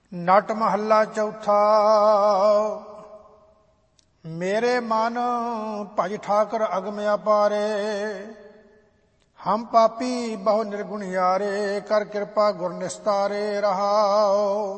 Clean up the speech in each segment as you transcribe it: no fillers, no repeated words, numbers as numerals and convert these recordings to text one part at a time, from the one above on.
ਨਟ ਮਹੱਲਾ ਚੌਥਾ। ਮੇਰੇ ਮਨ ਭਜ ਠਾਕਰ ਅਗਮ ਅਪਾਰੇ, ਹਮ ਪਾਪੀ ਬਹੁ ਨਿਰਗੁਣਿਆਰੇ, ਕਰ ਕਿਰਪਾ ਗੁਰ ਨਿਸਤਾਰੇ ਰਹਾਓ।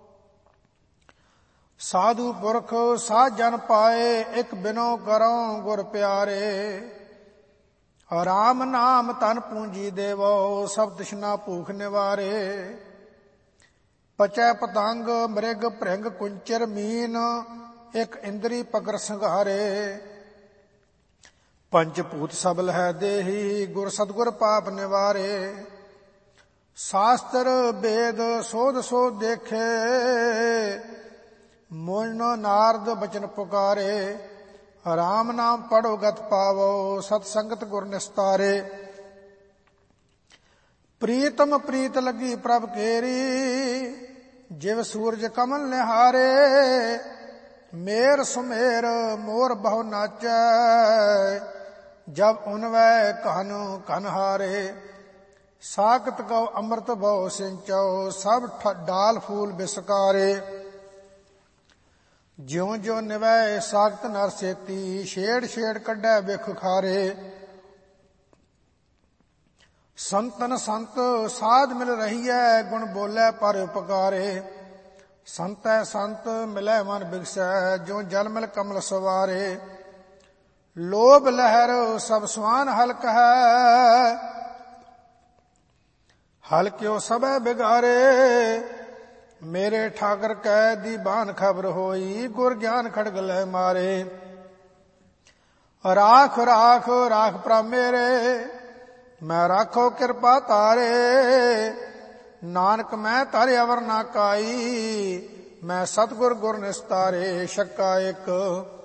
ਸਾਧੂ ਪੁਰਖ ਸਾਧ ਜਨ ਪਾਏ, ਇਕ ਬਿਨੋ ਕਰਉ ਗੁਰ ਪਿਆਰੇ। ਰਾਮ ਨਾਮ ਤਨ ਪੂੰਜੀ ਦੇਵੋ, ਸਭ ਤ੍ਰਿਸ਼ਨਾ ਭੂਖ ਨਿਵਾਰੇ। ਪਚੈ ਪਤੰਗ ਮ੍ਰਿਗ ਭ੍ਰਿੰਗ ਕੁੰਚਰ ਮੀਨ, ਇਕ ਇੰਦਰੀ ਪਕਰ ਸੰਘਾਰੇ। ਪੰਚ ਭੂਤ ਸਭ ਲਹਿ ਦੇਹੀ, ਗੁਰ ਸਤਿਗੁਰ ਪਾਪ ਨਿਵਾਰੇ। ਸ਼ਾਸਤਰ ਵੇਦ ਸੋਧ ਸੋਧ ਦੇਖੇ, ਮੋਇਨੋ ਨਾਰਦ ਬਚਨ ਪੁਕਾਰੇ। ਰਾਮ ਨਾਮ ਪੜੋ ਗਤ ਪਾਵੋ, ਸਤ ਸੰਗਤ ਗੁਰ ਨਿਸਤਾਰੇ। ਪ੍ਰੀਤਮ ਪ੍ਰੀਤ ਲੱਗੀ ਪ੍ਰਭ ਕੇਰੀ, ਜਿਵ ਸੂਰਜ ਕਮਲ ਨਿਹਾਰੇ। ਮੇਰ ਸੁਮੇਰ ਮੋਰ ਬਹੁ ਨਾਚੈ, ਜਬ ਉਨਵੈ ਕਹਨ ਕਨ ਹਾਰੇ। ਸਾਕਤ ਕਉ ਅੰਮ੍ਰਿਤ ਬਹੁ ਸਿੰਚਉ, ਸਭ ਡਾਲ ਫੂਲ ਬਿਸਕਾਰੇ। ਜਿਉ ਜਿਉ ਨਿਵੈ ਸਾਖਤ ਨਰ ਸੇਤੀ, ਛੇੜ ਛੇੜ ਕੱਢੈ ਬਿਖ ਖਾਰੇ। ਸੰਤਨ ਸੰਤ ਸਾਧ ਮਿਲ ਰਹੀਐ, ਗੁਣ ਬੋਲੇ ਪਰ ਉਪਕਾਰੇ। ਸੰਤੈ ਸੰਤ ਮਿਲੈ ਮਨ ਬਿਗਸੈ, ਜਿਉ ਜਲ ਮਿਲ ਕਮਲ ਸਵਾਰੇ। ਲੋਭ ਲਹਿਰ ਸਭ ਸੁਆਨ ਹਲਕ ਹੈ, ਹਲਕਿਓ ਸਭੈ ਬਿਗਾਰੇ। ਮੇਰੇ ਠਾਕਰ ਕੈ ਦੀਬਾਨ ਖਬਰ ਹੋਈ, ਗੁਰ ਗਿਆਨ ਖੜਗ ਲੈ ਮਾਰੇ। ਰਾਖ ਰਾਖ ਰਾਖ ਪ੍ਰਭ ਮੇਰੇ, ਮੈਂ ਰਾਖੋ ਕਿਰਪਾ ਤਾਰੇ। ਨਾਨਕ ਮੈਂ ਧਰ ਅਵਰ ਨਾ ਕਾਈ, ਮੈਂ ਸਤਿਗੁਰ ਗੁਰ ਨਿਸਤਾਰੇ। ਛੱਕਾ ਇੱਕ